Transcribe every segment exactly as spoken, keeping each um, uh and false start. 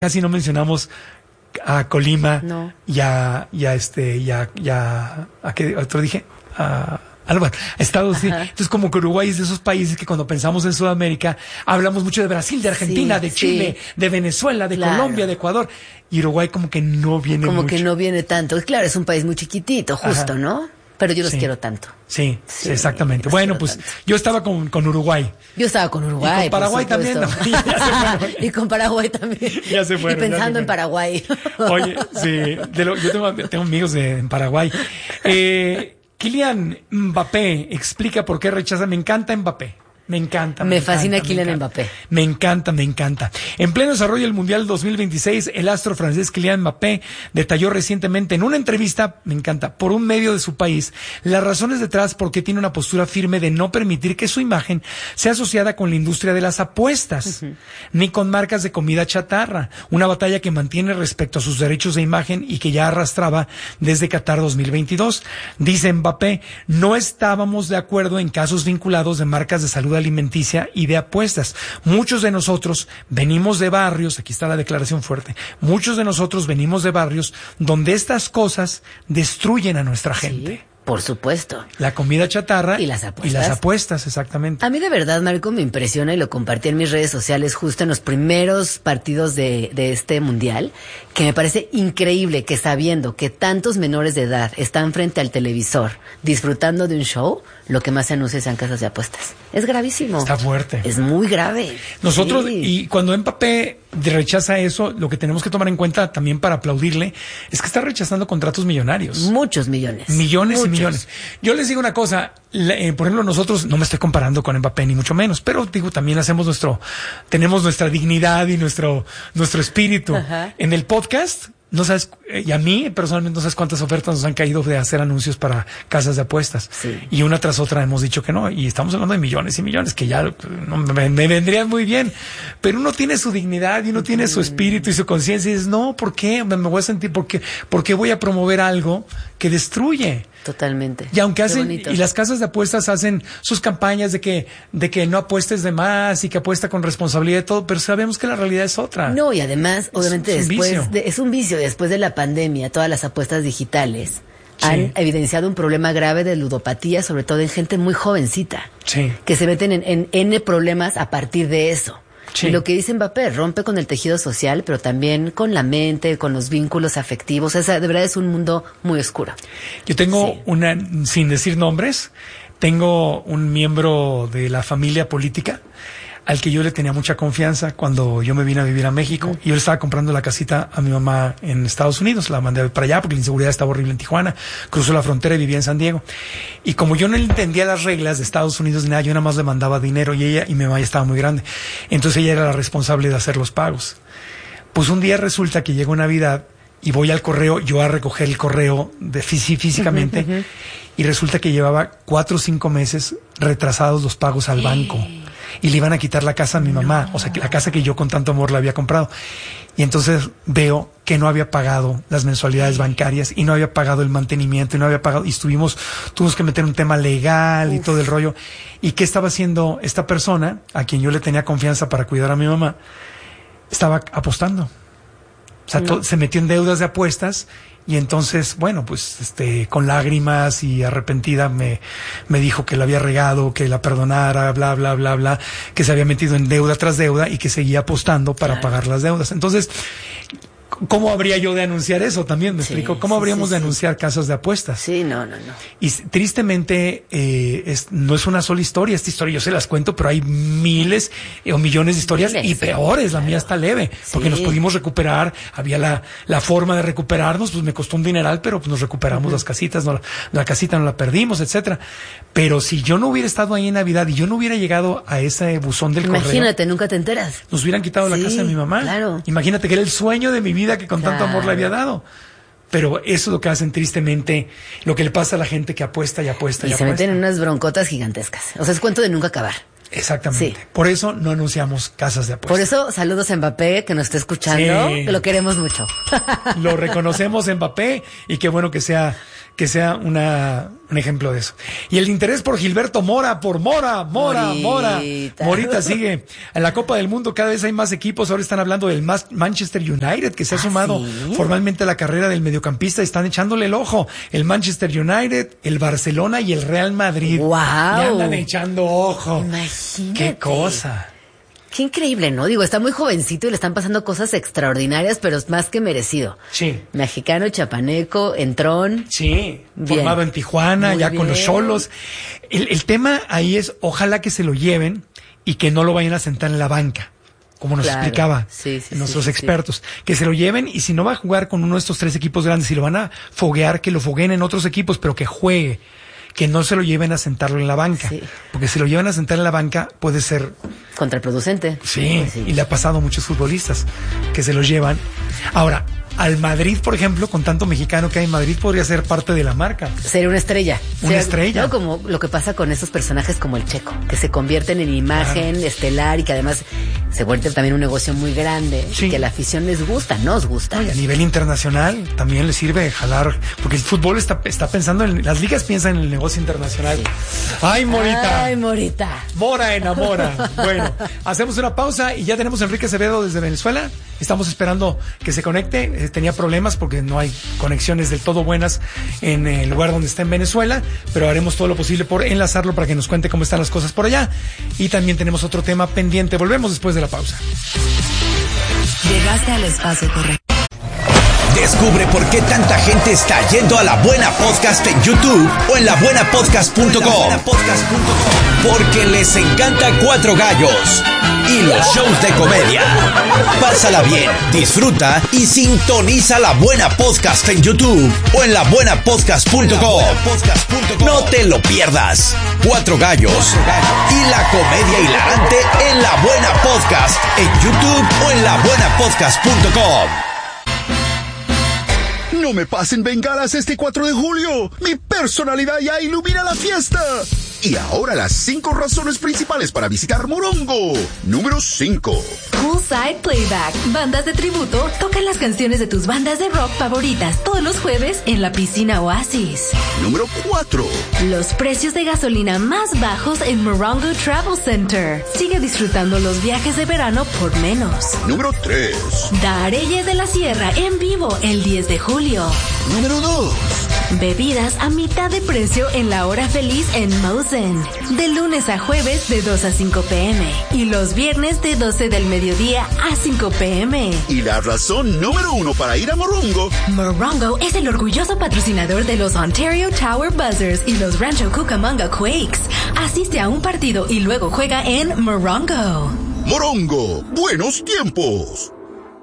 casi no mencionamos a Colima no. y a, y a este, y a, y a, ¿a qué otro dije? A, a, bueno, a Estados Unidos. Entonces, como que Uruguay es de esos países que cuando pensamos en Sudamérica, hablamos mucho de Brasil, de Argentina, sí, de Chile, sí. de Venezuela, de claro. Colombia, de Ecuador. Y Uruguay como que no viene Como mucho. que no viene tanto. Claro, es un país muy chiquitito, justo, Ajá. ¿no? Pero yo los Sí. quiero tanto. Sí, Sí, sí, exactamente. los Bueno, quiero pues tanto. yo estaba con, con Uruguay. Yo estaba con Uruguay. Y con Paraguay por también. supuesto. No, ya se fueron. Y con Paraguay también. Ya se fueron, Y pensando ya se en fueron. Paraguay. Oye, sí, de lo, yo tengo, tengo amigos de, en Paraguay. Eh, Kylian Mbappé explica por qué rechaza. Me encanta Mbappé. Me encanta. Me encanta, fascina me Kylian encanta. Mbappé. Me encanta, me encanta. En pleno desarrollo del Mundial dos mil veintiséis, el astro francés Kylian Mbappé detalló recientemente en una entrevista, me encanta, por un medio de su país, las razones detrás por qué tiene una postura firme de no permitir que su imagen sea asociada con la industria de las apuestas, uh-huh. ni con marcas de comida chatarra, una batalla que mantiene respecto a sus derechos de imagen y que ya arrastraba desde Qatar dos mil veintidós. Dice Mbappé, no estábamos de acuerdo en casos vinculados de marcas de salud alimenticia y de apuestas. Muchos de nosotros venimos de barrios, aquí está la declaración fuerte, muchos de nosotros venimos de barrios donde estas cosas destruyen a nuestra gente. Sí, por supuesto. La comida chatarra y las apuestas. Y las apuestas, exactamente. A mí de verdad, Marco, me impresiona y lo compartí en mis redes sociales justo en los primeros partidos de, de este mundial, que me parece increíble que sabiendo que tantos menores de edad están frente al televisor disfrutando de un show, lo que más se anuncia sean casas de apuestas. Es gravísimo. Está fuerte. Es muy grave. Nosotros, sí. y cuando Mbappé rechaza eso, lo que tenemos que tomar en cuenta también para aplaudirle es que está rechazando contratos millonarios. Muchos millones. Millones Muchos. y millones. Yo les digo una cosa, eh, por ejemplo, nosotros, no me estoy comparando con Mbappé ni mucho menos, pero digo, también hacemos nuestro, tenemos nuestra dignidad y nuestro, nuestro espíritu. Ajá. En el podcast, no sabes, y a mí personalmente no sabes cuántas ofertas nos han caído de hacer anuncios para casas de apuestas. Sí. Y una tras otra hemos dicho que no, y estamos hablando de millones y millones, que ya no, me, me vendrían muy bien. Pero uno tiene su dignidad y uno tiene su espíritu y su conciencia y dices, no, ¿por qué? Me, me voy a sentir, ¿por qué? ¿Por qué voy a promover algo que destruye? Totalmente. Y aunque Qué hacen, bonito. y las casas de apuestas hacen sus campañas de que, de que no apuestes de más y que apuesta con responsabilidad y todo, pero sabemos que la realidad es otra. No, y además, obviamente, es un después, vicio. de, es un vicio, después de la pandemia, todas las apuestas digitales Sí. han evidenciado un problema grave de ludopatía, sobre todo en gente muy jovencita, Sí. que se meten en, en N problemas a partir de eso. Sí. Y lo que dice Mbappé, rompe con el tejido social, pero también con la mente, con los vínculos afectivos. O sea, de verdad es un mundo muy oscuro. Yo tengo Sí. una, sin decir nombres, tengo un miembro de la familia política al que yo le tenía mucha confianza cuando yo me vine a vivir a México. Uh-huh. Y yo le estaba comprando la casita a mi mamá en Estados Unidos. La mandé para allá porque la inseguridad estaba horrible en Tijuana. Cruzó la frontera y vivía en San Diego. Y como yo no entendía las reglas de Estados Unidos ni nada, yo nada más le mandaba dinero y ella, y mi mamá ya estaba muy grande. Entonces ella era la responsable de hacer los pagos. Pues un día resulta que llegó Navidad y voy al correo, yo a recoger el correo de fí- físicamente, uh-huh, uh-huh. y resulta que llevaba cuatro o cinco meses retrasados los pagos al banco. Y le iban a quitar la casa a mi mamá, no. O sea, que la casa que yo con tanto amor le había comprado. Y entonces veo que no había pagado las mensualidades bancarias y no había pagado el mantenimiento y no había pagado, y estuvimos, tuvimos que meter un tema legal Uf. y todo el rollo. ¿Y qué estaba haciendo esta persona, a quien yo le tenía confianza para cuidar a mi mamá? Estaba apostando. O sea, no. to- se metió en deudas de apuestas. Y entonces, bueno, pues, este, con lágrimas y arrepentida me, me dijo que la había regado, que la perdonara, bla, bla, bla, bla, que se había metido en deuda tras deuda y que seguía apostando para claro. pagar las deudas. Entonces, ¿cómo habría yo de anunciar eso? También me sí, explico. ¿Cómo sí, habríamos sí, de sí. anunciar casas de apuestas? Sí, no, no, no. Y tristemente, eh, es, no es una sola historia. Esta historia yo se las cuento, pero hay miles o millones de historias miles, y peores. Claro. La mía está leve, porque sí. nos pudimos recuperar. Había la, la forma de recuperarnos, pues me costó un dineral, pero pues nos recuperamos uh-huh. las casitas, no, la casita no la perdimos, etcétera. Pero si yo no hubiera estado ahí en Navidad y yo no hubiera llegado a ese buzón del Imagínate, correo. Imagínate, nunca te enteras. Nos hubieran quitado sí, la casa de mi mamá. Claro. Imagínate que era el sueño de mi vida que con claro. tanto amor le había dado. Pero eso es lo que hacen tristemente, lo que le pasa a la gente que apuesta y apuesta y, y apuesta. se meten en unas broncotas gigantescas. O sea, es cuento de nunca acabar. Exactamente. Sí. Por eso no anunciamos casas de apuestas. Por eso, saludos a Mbappé, que nos está escuchando, sí. que lo queremos mucho. Lo reconocemos, Mbappé, y qué bueno que sea, que sea una, Un ejemplo de eso. Y el interés por Gilberto Mora, por Mora, Mora, Morita. Mora. Morita sigue. En la Copa del Mundo cada vez hay más equipos. Ahora están hablando del Manchester United, que se ha ¿Ah, sumado sí? formalmente a la carrera del mediocampista. Están echándole el ojo. El Manchester United, el Barcelona y el Real Madrid. ¡Wow! Le andan echando ojo. Imagínate. ¡Qué cosa! Qué increíble, ¿no? Digo, está muy jovencito y le están pasando cosas extraordinarias, pero es más que merecido. Sí. Mexicano, chapaneco, entrón. Sí, Bien. formado en Tijuana, Muy ya con los bien. Xolos. El, el tema ahí es, ojalá que se lo lleven y que no lo vayan a sentar en la banca, como nos Claro. explicaba Sí, sí, nuestros sí, sí, expertos. Que se lo lleven y si no va a jugar con uno de estos tres equipos grandes, si lo van a foguear, que lo fogueen en otros equipos, pero que juegue. Que no se lo lleven a sentarlo en la banca. Sí. Porque si lo llevan a sentar en la banca, puede ser... Contraproducente. Sí, Sí. y le ha pasado a muchos futbolistas que se los llevan. Ahora, al Madrid, por ejemplo, con tanto mexicano que hay en Madrid, podría ser parte de la marca. Ser una estrella. Una estrella. ¿no? Como lo que pasa con esos personajes como el Checo, que se convierten en imagen estelar y que además se vuelve también un negocio muy grande. Sí. Y que a la afición les gusta, nos gusta. Y a nivel internacional también le sirve jalar, porque el fútbol está, está pensando en, las ligas piensan en el negocio internacional. ¡Ay, Morita! Ay, Morita. Mora enamora. Bueno, hacemos una pausa y ya tenemos a Enrique Acevedo desde Venezuela. Estamos esperando que se conecte. Eh, tenía problemas porque no hay conexiones del todo buenas en el lugar donde está en Venezuela, pero haremos todo lo posible por enlazarlo para que nos cuente cómo están las cosas por allá. Y también tenemos otro tema pendiente. Volvemos después de la pausa. Llegaste al espacio correcto. Descubre por qué tanta gente está yendo a La Buena Podcast en YouTube o en la buena podcast punto com. Porque les encanta Cuatro Gallos y los shows de comedia. Pásala bien, disfruta y sintoniza La Buena Podcast en YouTube o en la buena podcast punto com. No te lo pierdas. Cuatro Gallos y la comedia hilarante en La Buena Podcast en YouTube o en la buena podcast punto com. No me pasen bengalas este cuatro de julio. Mi personalidad ya ilumina la fiesta. Y ahora las cinco razones principales para visitar Morongo. Número cinco. Poolside Playback. Bandas de tributo tocan las canciones de tus bandas de rock favoritas todos los jueves en la piscina Oasis. Número cuatro. Los precios de gasolina más bajos en Morongo Travel Center. Sigue disfrutando los viajes de verano por menos. Número tres. Dareyes de la Sierra en vivo el diez de julio. Número dos. Bebidas a mitad de precio en la hora feliz en Mosen. De lunes a jueves de dos a cinco pm. Y los viernes de doce del mediodía a cinco pm. Y la razón número uno para ir a Morongo. Morongo es el orgulloso patrocinador de los Ontario Tower Buzzers y los Rancho Cucamonga Quakes. Asiste a un partido y luego juega en Morongo. Morongo, buenos tiempos.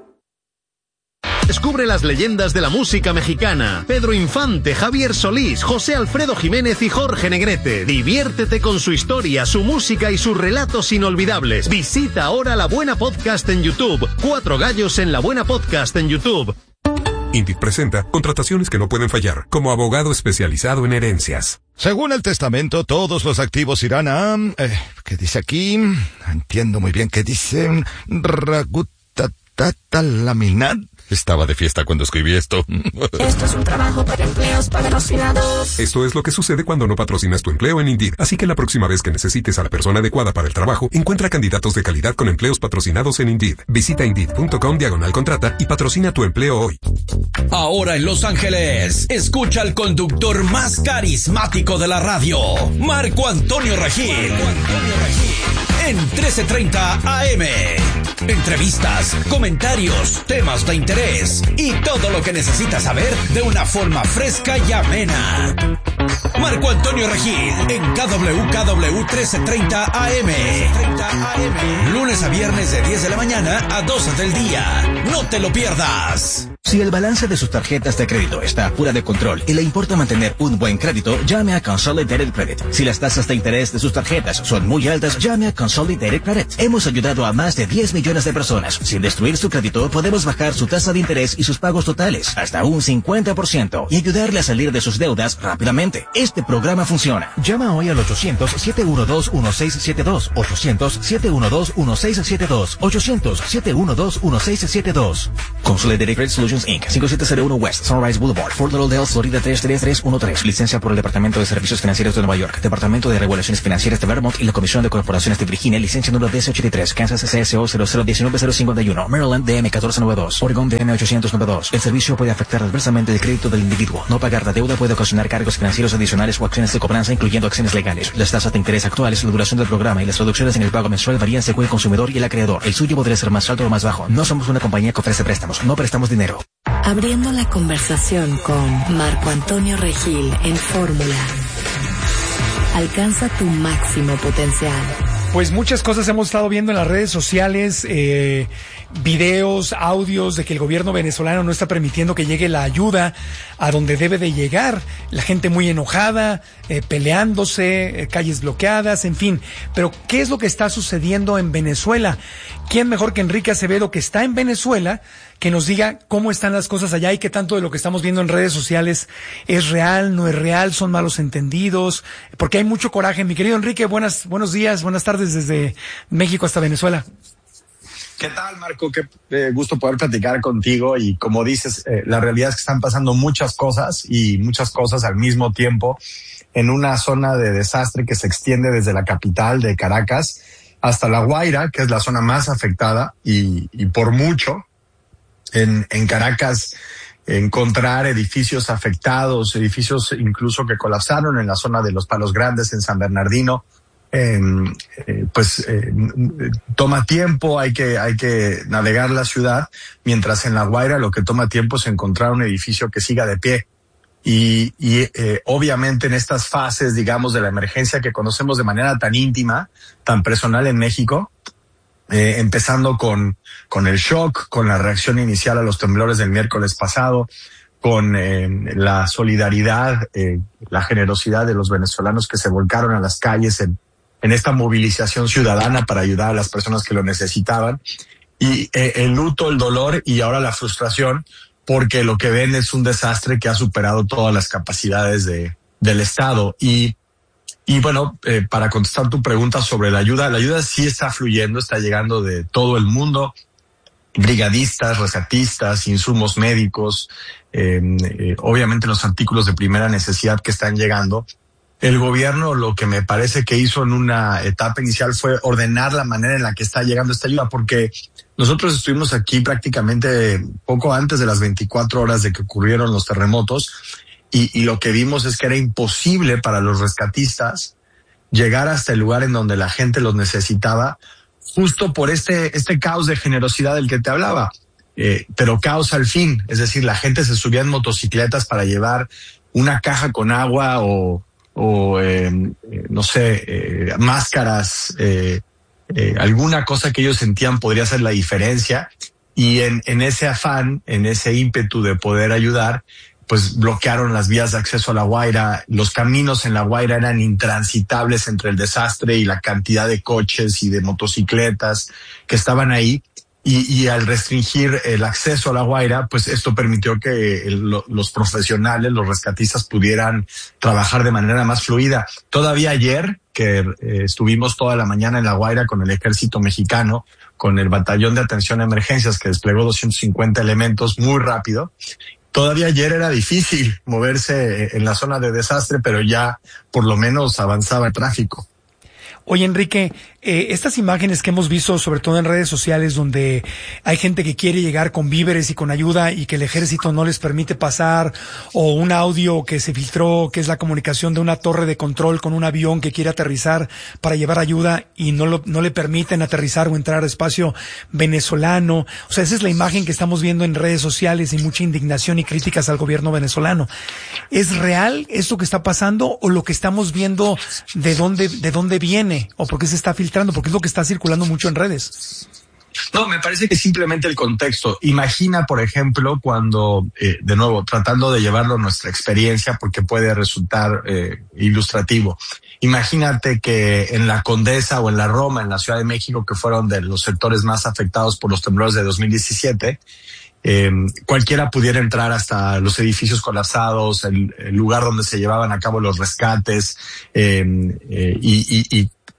Descubre las leyendas de la música mexicana. Pedro Infante, Javier Solís, José Alfredo Jiménez y Jorge Negrete. Diviértete con su historia, su música y sus relatos inolvidables. Visita ahora La Buena Podcast en YouTube. Cuatro Gallos en La Buena Podcast en YouTube. Indeed presenta contrataciones que no pueden fallar, como abogado especializado en herencias. Según el testamento, todos los activos irán a... Eh, ¿qué dice aquí? No entiendo muy bien qué dice. Ragutatalaminat. Estaba de fiesta cuando escribí esto. Esto es un trabajo para empleos patrocinados. Esto es lo que sucede cuando no patrocinas tu empleo en Indeed. Así que la próxima vez que necesites a la persona adecuada para el trabajo, encuentra candidatos de calidad con empleos patrocinados en Indeed. Visita Indeed punto com diagonal contrata y patrocina tu empleo hoy. Ahora en Los Ángeles, escucha al conductor más carismático de la radio, Marco Antonio Regil. En trece treinta A M. Entrevistas, comentarios, temas de interés y todo lo que necesitas saber de una forma fresca y amena. Marco Antonio Regil en K W K W trece treinta A M. Lunes a viernes de diez de la mañana a doce del día. No te lo pierdas. Si el balance de sus tarjetas de crédito está fuera de control y le importa mantener un buen crédito, llame a Consolidated Credit. Si las tasas de interés de sus tarjetas son muy altas, llame a Consolidated Credit. Hemos ayudado a más de diez millones de personas. Sin destruir su crédito, podemos bajar su tasa de interés y sus pagos totales hasta un cincuenta por ciento y ayudarle a salir de sus deudas rápidamente. Este programa funciona. Llama hoy al ochocientos, siete uno dos, uno seis siete dos, ochocientos, siete uno dos, uno seis siete dos, ochocientos, siete uno dos, uno seis siete dos. Consolidated Credit Solutions Communications incorporated. cinco siete cero uno West Sunrise Boulevard, Fort Lauderdale, Florida tres tres tres uno tres. Licencia por el Departamento de Servicios Financieros de Nueva York, Departamento de Regulaciones Financieras de Vermont y la Comisión de Corporaciones de Virginia. Licencia número D S ochenta y tres. Kansas C S O cero cero uno nueve cero cinco uno. Maryland D M catorce noventa y dos. Oregon D M ochocientos noventa y dos. El servicio puede afectar adversamente el crédito del individuo. No pagar la deuda puede ocasionar cargos financieros adicionales o acciones de cobranza, incluyendo acciones legales. Las tasas de interés actuales, la duración del programa y las reducciones en el pago mensual varían según el consumidor y el acreedor. El suyo podría ser más alto o más bajo. No somos una compañía que ofrece préstamos. No prestamos dinero. Abriendo la conversación con Marco Antonio Regil en Fórmula. Alcanza tu máximo potencial. Pues muchas cosas hemos estado viendo en las redes sociales, eh, videos, audios de que el gobierno venezolano no está permitiendo que llegue la ayuda a donde debe de llegar. La gente muy enojada, eh, peleándose, eh, calles bloqueadas, en fin. Pero ¿qué es lo que está sucediendo en Venezuela? ¿Quién mejor que Enrique Acevedo, que está en Venezuela, que nos diga cómo están las cosas allá y qué tanto de lo que estamos viendo en redes sociales es real, no es real, son malos entendidos? Porque hay mucho coraje. Mi querido Enrique, buenas, buenos días, buenas tardes desde México hasta Venezuela. ¿Qué tal, Marco? Qué eh, gusto poder platicar contigo. Y como dices, eh, la realidad es que están pasando muchas cosas y muchas cosas al mismo tiempo en una zona de desastre que se extiende desde la capital de Caracas hasta La Guaira, que es la zona más afectada y, y por mucho. En, en Caracas, encontrar edificios afectados, edificios incluso que colapsaron en la zona de los Palos Grandes, en San Bernardino, eh, eh, pues eh, toma tiempo, hay que, hay que navegar la ciudad, mientras en La Guaira lo que toma tiempo es encontrar un edificio que siga de pie. Y, y eh, obviamente en estas fases, digamos, de la emergencia que conocemos de manera tan íntima, tan personal en México, Eh, empezando con, con el shock, con la reacción inicial a los temblores del miércoles pasado, con eh, la solidaridad, eh, la generosidad de los venezolanos que se volcaron a las calles en, en esta movilización ciudadana para ayudar a las personas que lo necesitaban, y eh, el luto, el dolor y ahora la frustración, porque lo que ven es un desastre que ha superado todas las capacidades de, del Estado. Y Y bueno, eh, para contestar tu pregunta sobre la ayuda, la ayuda sí está fluyendo, está llegando de todo el mundo, brigadistas, rescatistas, insumos médicos, eh, eh, obviamente los artículos de primera necesidad que están llegando. El gobierno lo que me parece que hizo en una etapa inicial fue ordenar la manera en la que está llegando esta ayuda, porque nosotros estuvimos aquí prácticamente poco antes de las veinticuatro horas de que ocurrieron los terremotos. Y, y lo que vimos es que era imposible para los rescatistas llegar hasta el lugar en donde la gente los necesitaba, justo por este, este caos de generosidad del que te hablaba. Eh, pero caos al fin, es decir, la gente se subía en motocicletas para llevar una caja con agua o, o eh, no sé, eh, máscaras, eh, eh, alguna cosa que ellos sentían podría hacer la diferencia. Y en, en ese afán, en ese ímpetu de poder ayudar, pues bloquearon las vías de acceso a La Guaira. Los caminos en La Guaira eran intransitables entre el desastre y la cantidad de coches y de motocicletas que estaban ahí. Y, y al restringir el acceso a La Guaira, pues esto permitió que el, los profesionales, los rescatistas pudieran trabajar de manera más fluida. Todavía ayer, que eh, estuvimos toda la mañana en La Guaira con el ejército mexicano, con el batallón de atención a emergencias que desplegó doscientos cincuenta elementos muy rápido, todavía ayer era difícil moverse en la zona de desastre, pero ya por lo menos avanzaba el tráfico. Oye, Enrique, eh, estas imágenes que hemos visto, sobre todo en redes sociales, donde hay gente que quiere llegar con víveres y con ayuda y que el ejército no les permite pasar, o un audio que se filtró, que es la comunicación de una torre de control con un avión que quiere aterrizar para llevar ayuda y no lo, no le permiten aterrizar o entrar a espacio venezolano. O sea, esa es la imagen que estamos viendo en redes sociales y mucha indignación y críticas al gobierno venezolano. ¿Es real esto que está pasando o lo que estamos viendo de dónde, de dónde viene? ¿O por qué se está filtrando? Porque es lo que está circulando mucho en redes. No, me parece que simplemente el contexto. Imagina, por ejemplo, cuando, eh, de nuevo, tratando de llevarlo a nuestra experiencia, porque puede resultar eh, ilustrativo. Imagínate que en la Condesa o en la Roma, en la Ciudad de México, que fueron de los sectores más afectados por los temblores de dos mil diecisiete, eh, cualquiera pudiera entrar hasta los edificios colapsados, el, el lugar donde se llevaban a cabo los rescates, eh, eh, y, y, y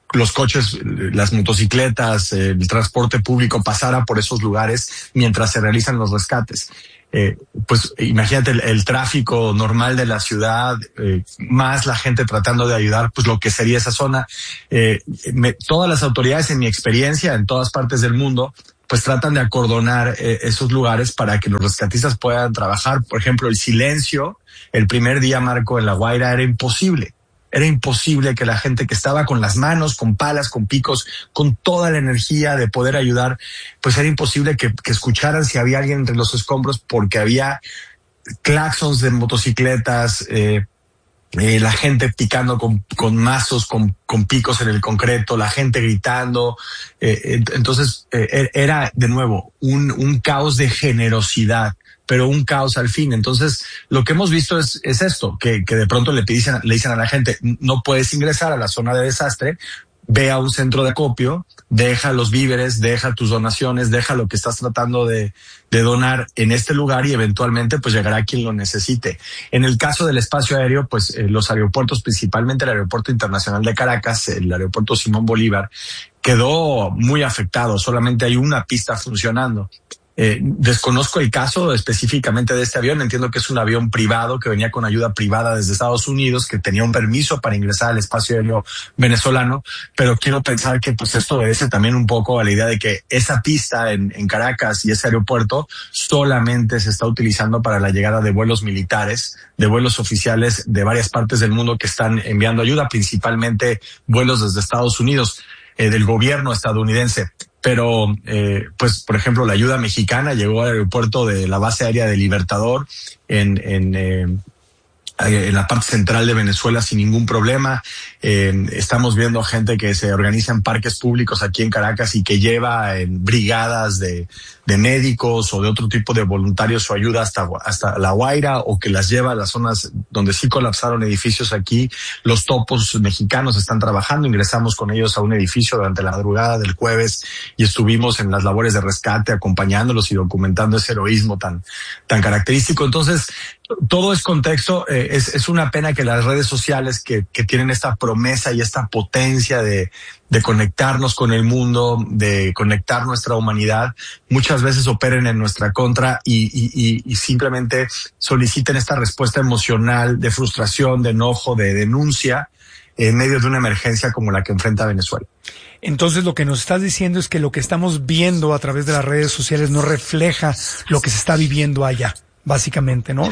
los coches, las motocicletas, el transporte público pasara por esos lugares mientras se realizan los rescates. Eh, pues imagínate el, el tráfico normal de la ciudad, eh, más la gente tratando de ayudar, pues lo que sería esa zona. Eh, me, todas las autoridades, en mi experiencia, en todas partes del mundo, pues tratan de acordonar eh, esos lugares para que los rescatistas puedan trabajar. Por ejemplo, el silencio, el primer día, Marco, en La Guaira era imposible. Era imposible que la gente que estaba con las manos, con palas, con picos, con toda la energía de poder ayudar, pues era imposible que, que escucharan si había alguien entre los escombros, porque había claxons de motocicletas, eh, eh, la gente picando con, con mazos, con, con picos en el concreto, la gente gritando. Eh, entonces, eh, era de nuevo un, un caos de generosidad, pero un caos al fin. Entonces, lo que hemos visto es, es esto, que, que de pronto le dicen, le dicen a la gente, no puedes ingresar a la zona de desastre, ve a un centro de acopio, deja los víveres, deja tus donaciones, deja lo que estás tratando de, de donar en este lugar y eventualmente pues llegará quien lo necesite. En el caso del espacio aéreo, pues eh, los aeropuertos, principalmente el Aeropuerto Internacional de Caracas, el Aeropuerto Simón Bolívar, quedó muy afectado, solamente hay una pista funcionando. Eh, desconozco el caso específicamente de este avión. Entiendo que es un avión privado que venía con ayuda privada desde Estados Unidos, que tenía un permiso para ingresar al espacio aéreo venezolano, pero quiero pensar que pues esto obedece también un poco a la idea de que esa pista en, en Caracas y ese aeropuerto solamente se está utilizando para la llegada de vuelos militares, de vuelos oficiales de varias partes del mundo que están enviando ayuda, principalmente vuelos desde Estados Unidos, eh, del gobierno estadounidense. Pero, eh, pues, por ejemplo, la ayuda mexicana llegó al aeropuerto de la base aérea de Libertador en, en, eh, en la parte central de Venezuela sin ningún problema. Eh, estamos viendo gente que se organiza en parques públicos aquí en Caracas y que lleva en brigadas de, de médicos o de otro tipo de voluntarios su ayuda hasta, hasta La Guaira, o que las lleva a las zonas donde sí colapsaron edificios aquí. Los topos mexicanos están trabajando. Ingresamos con ellos a un edificio durante la madrugada del jueves y estuvimos en las labores de rescate acompañándolos y documentando ese heroísmo tan, tan característico. Entonces, todo es contexto. Eh, es, es una pena que las redes sociales que, que tienen esta promesa y esta potencia de, de conectarnos con el mundo, de conectar nuestra humanidad, muchas veces operen en nuestra contra y, y, y simplemente soliciten esta respuesta emocional de frustración, de enojo, de denuncia en medio de una emergencia como la que enfrenta Venezuela. Entonces lo que nos estás diciendo es que lo que estamos viendo a través de las redes sociales no refleja lo que se está viviendo allá, básicamente, ¿no?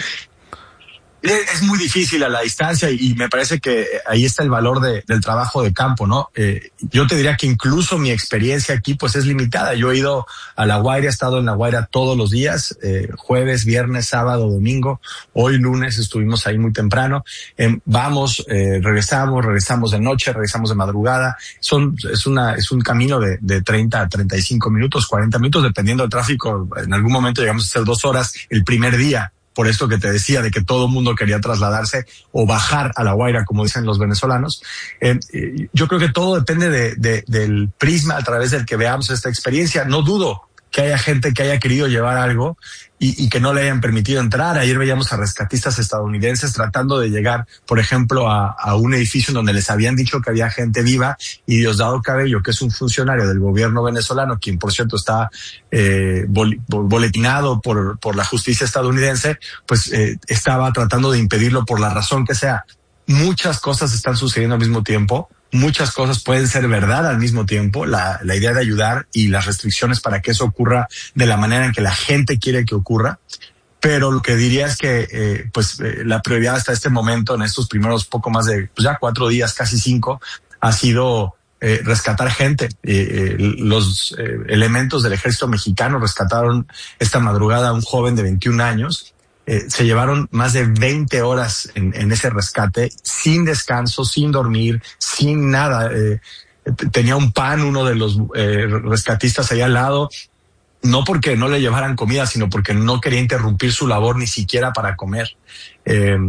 Es muy difícil a la distancia y me parece que ahí está el valor de, del trabajo de campo, ¿no? Eh, yo te diría que incluso mi experiencia aquí pues es limitada. Yo he ido a La Guaira, he estado en La Guaira todos los días, eh, jueves, viernes, sábado, domingo. Hoy lunes estuvimos ahí muy temprano. Eh, vamos, eh, regresamos, regresamos de noche, regresamos de madrugada. Son, es una, es un camino de, de treinta a treinta y cinco minutos, cuarenta minutos, dependiendo del tráfico. En algún momento llegamos a hacer dos horas el primer día. Por esto que te decía de que todo el mundo quería trasladarse o bajar a La Guaira, como dicen los venezolanos. Eh, eh, yo creo que todo depende de, de, del prisma a través del que veamos esta experiencia. No dudo que haya gente que haya querido llevar algo y, y que no le hayan permitido entrar. Ayer veíamos a rescatistas estadounidenses tratando de llegar, por ejemplo, a, a un edificio en donde les habían dicho que había gente viva, y Diosdado Cabello, que es un funcionario del gobierno venezolano, quien por cierto está eh, bol, boletinado por, por la justicia estadounidense, pues eh, estaba tratando de impedirlo por la razón que sea. Muchas cosas están sucediendo al mismo tiempo. Muchas cosas pueden ser verdad al mismo tiempo, la, la idea de ayudar y las restricciones para que eso ocurra de la manera en que la gente quiere que ocurra. Pero lo que diría es que eh, pues eh, la prioridad hasta este momento, en estos primeros poco más de pues ya cuatro días, casi cinco, ha sido eh, rescatar gente. Eh, eh, los eh, elementos del ejército mexicano rescataron esta madrugada a un joven de veintiún años. Eh, se llevaron más de veinte horas en, en ese rescate, sin descanso, sin dormir, sin nada. Eh, tenía un pan uno de los eh, rescatistas ahí al lado, no porque no le llevaran comida, sino porque no quería interrumpir su labor ni siquiera para comer. Eh,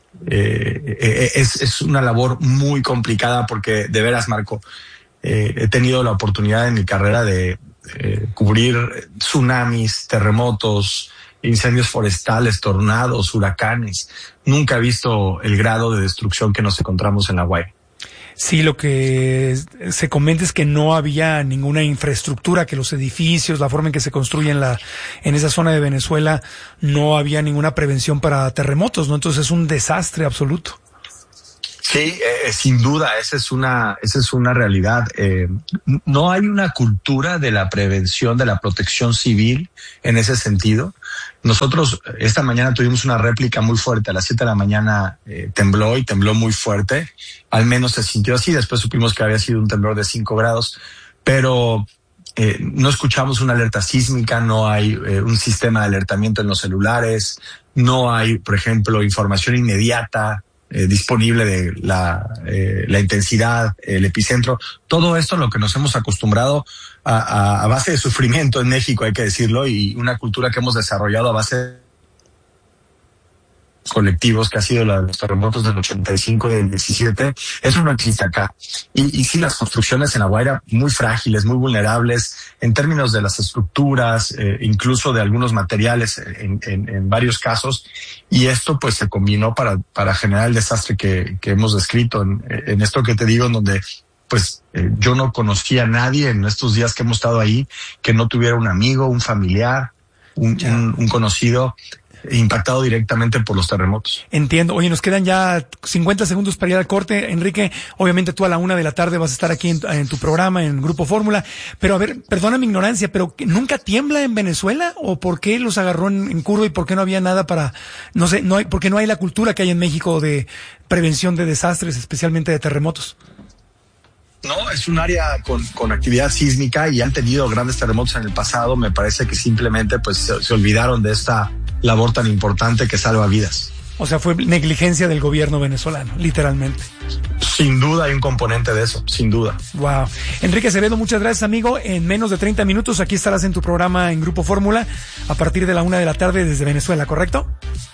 eh, eh, es, es una labor muy complicada porque, de veras, Marco, eh, he tenido la oportunidad en mi carrera de eh, cubrir tsunamis, terremotos, incendios forestales, tornados, huracanes. Nunca he visto el grado de destrucción que nos encontramos en La Guaira. Sí, lo que se comenta es que no había ninguna infraestructura, que los edificios, la forma en que se construyen la, en esa zona de Venezuela, no había ninguna prevención para terremotos, ¿no? Entonces es un desastre absoluto. Sí, eh, sin duda, esa es una, esa es una realidad. Eh, no hay una cultura de la prevención, de la protección civil en ese sentido. Nosotros esta mañana tuvimos una réplica muy fuerte. A las siete de la mañana eh, tembló y tembló muy fuerte. Al menos se sintió así. Después supimos que había sido un temblor de cinco grados, pero eh, no escuchamos una alerta sísmica, no hay eh, un sistema de alertamiento en los celulares, no hay, por ejemplo, información inmediata Eh, disponible de la, eh, la intensidad, el epicentro. Todo esto lo que nos hemos acostumbrado a, a, a base de sufrimiento en México, hay que decirlo, y una cultura que hemos desarrollado a base de colectivos, que ha sido la de los terremotos del ochenta y cinco y del diecisiete, eso no existe acá. Y, y sí, las construcciones en La Guaira muy frágiles, muy vulnerables en términos de las estructuras, eh, incluso de algunos materiales en, en, en varios casos. Y esto pues se combinó para, para generar el desastre que, que hemos descrito en, en esto que te digo, en donde pues eh, yo no conocía a nadie en estos días que hemos estado ahí que no tuviera un amigo, un familiar, un, un, un conocido impactado directamente por los terremotos. Entiendo. Oye, nos quedan ya cincuenta segundos para ir al corte. Enrique, obviamente tú a la una de la tarde vas a estar aquí en, en tu programa, en Grupo Fórmula. Pero a ver, perdona mi ignorancia, pero ¿nunca tiembla en Venezuela? ¿O por qué los agarró en, en curva y por qué no había nada para, no sé, no hay, porque no hay la cultura que hay en México de prevención de desastres, especialmente de terremotos? No, es un área con, con actividad sísmica y han tenido grandes terremotos en el pasado. Me parece que simplemente pues se, se olvidaron de esta labor tan importante que salva vidas. O sea, fue negligencia del gobierno venezolano, literalmente. Sin duda hay un componente de eso, sin duda. Wow. Enrique Acevedo, muchas gracias, amigo. En menos de treinta minutos aquí estarás en tu programa en Grupo Fórmula a partir de la una de la tarde desde Venezuela, ¿correcto?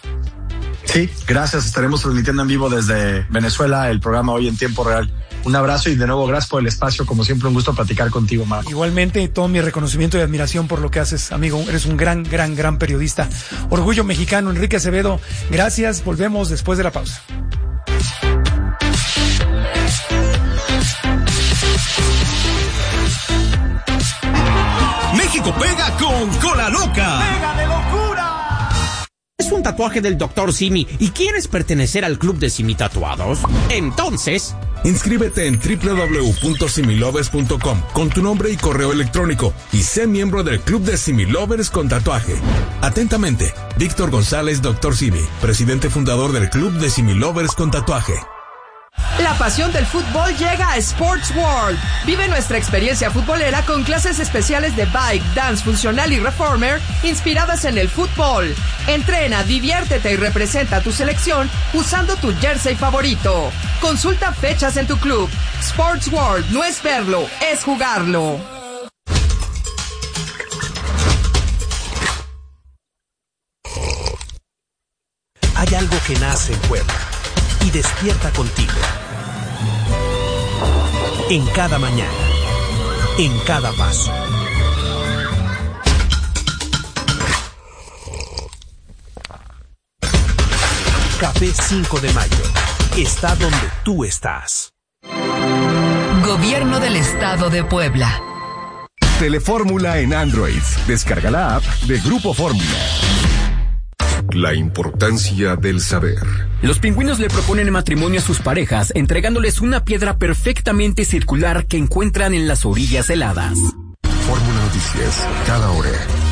Sí, gracias. Estaremos transmitiendo en vivo desde Venezuela el programa Hoy en Tiempo Real. Un abrazo y de nuevo gracias por el espacio. Como siempre, un gusto platicar contigo, Marco. Igualmente, todo mi reconocimiento y admiración por lo que haces, amigo. Eres un gran, gran, gran periodista. Orgullo mexicano, Enrique Acevedo. Gracias. Volvemos después de la pausa. México pega con Cola Loca. ¡Pega de locura! ¿Es un tatuaje del doctor Simi y quieres pertenecer al club de Simi Tatuados? Entonces, inscríbete en doble u doble u doble u punto similovers punto com con tu nombre y correo electrónico y sé miembro del club de Similovers con tatuaje. Atentamente, Víctor González, doctor Simi, presidente fundador del club de Similovers con tatuaje. La pasión del fútbol llega a Sports World. Vive nuestra experiencia futbolera con clases especiales de bike, dance funcional y reformer inspiradas en el fútbol. Entrena, diviértete y representa a tu selección usando tu jersey favorito. Consulta fechas en tu club. Sports World no es verlo, es jugarlo. Hay algo que nace en Puebla y despierta contigo. En cada mañana, en cada paso. Café cinco de mayo está donde tú estás. Gobierno del Estado de Puebla. Telefórmula en Android. Descarga la app de Grupo Fórmula. La importancia del saber. Los pingüinos le proponen matrimonio a sus parejas, entregándoles una piedra perfectamente circular que encuentran en las orillas heladas. Fórmula Noticias, cada hora.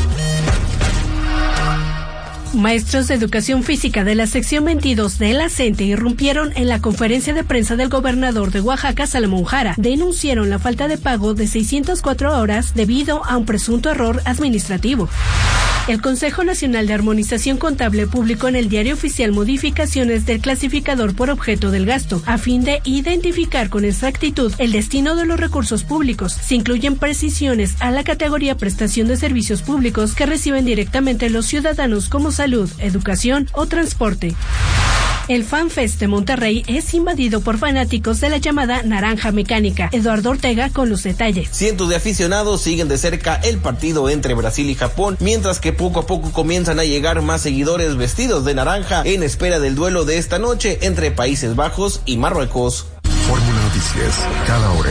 Maestros de Educación Física de la sección veintidós de la CENTE irrumpieron en la conferencia de prensa del gobernador de Oaxaca, Salomón Jara. Denunciaron la falta de pago de seiscientas cuatro horas debido a un presunto error administrativo. El Consejo Nacional de Armonización Contable publicó en el Diario Oficial modificaciones del clasificador por objeto del gasto, a fin de identificar con exactitud el destino de los recursos públicos. Se incluyen precisiones a la categoría prestación de servicios públicos que reciben directamente los ciudadanos como salud, educación o transporte. El FanFest de Monterrey es invadido por fanáticos de la llamada Naranja Mecánica. Eduardo Ortega con los detalles. Cientos de aficionados siguen de cerca el partido entre Brasil y Japón, mientras que poco a poco comienzan a llegar más seguidores vestidos de naranja en espera del duelo de esta noche entre Países Bajos y Marruecos. Fórmula noticias, cada hora.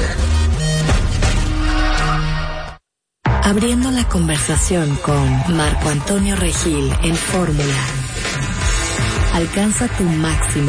Abriendo la conversación con Marco Antonio Regil en Fórmula. Alcanza tu máximo